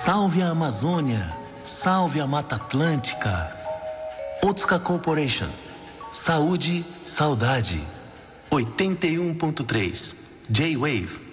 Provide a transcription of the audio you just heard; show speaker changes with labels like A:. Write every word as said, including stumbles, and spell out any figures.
A: Salve a Amazônia, salve a Mata Atlântica. Otsuka Corporation, saúde, saudade. oitenta e um ponto três, J-Wave.